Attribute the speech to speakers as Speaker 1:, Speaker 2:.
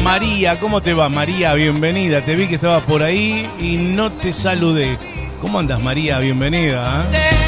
Speaker 1: María, ¿cómo te va, María? Bienvenida. Te vi que estabas por ahí y no te saludé. ¿Cómo andas, María? Bienvenida.